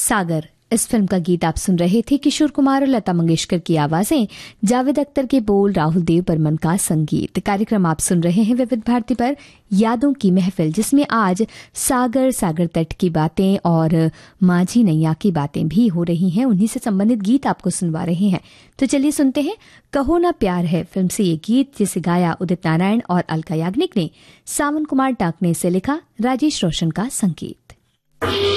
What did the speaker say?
सागर, इस फिल्म का गीत आप सुन रहे थे। किशोर कुमार और लता मंगेशकर की आवाजें, जावेद अख्तर के बोल, राहुल देव बर्मन का संगीत। कार्यक्रम आप सुन रहे हैं विविध भारती पर, यादों की महफिल, जिसमें आज सागर, सागर तट की बातें और माझी नैया की बातें भी हो रही हैं। उन्हीं से संबंधित गीत आपको सुनवा रहे हैं। तो चलिए सुनते हैं कहो ना प्यार है फिल्म से ये गीत, जिसे गाया उदित नारायण और अलका याग्निक ने। सावन कुमार टाकने से लिखा, राजेश रोशन का संगीत।